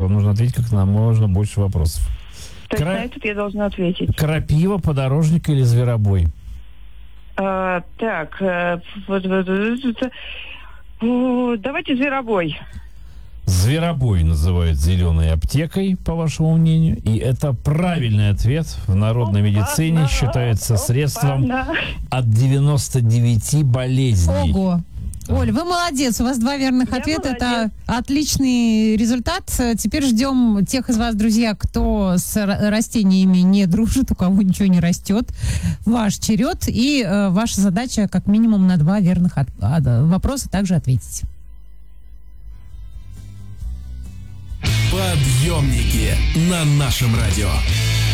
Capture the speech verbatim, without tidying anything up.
вам нужно ответить как на можно больше вопросов. То есть Кра... на этот я должна ответить. Крапива, подорожник или зверобой? А, так, э, вот, вот, вот, вот, давайте зверобой. Зверобой называют зеленой аптекой, по вашему мнению. И это правильный ответ. В народной медицине Опа-на, считается средством опа-на. от девяноста девяти болезней. Ого. Оль, вы молодец, у вас два верных Я ответа, молодец. это отличный результат. Теперь ждем тех из вас, друзья, кто с р- растениями не дружит, у кого ничего не растет. Ваш черед, и э, ваша задача как минимум на два верных от- от- вопроса также ответить. Подъемники на нашем радио.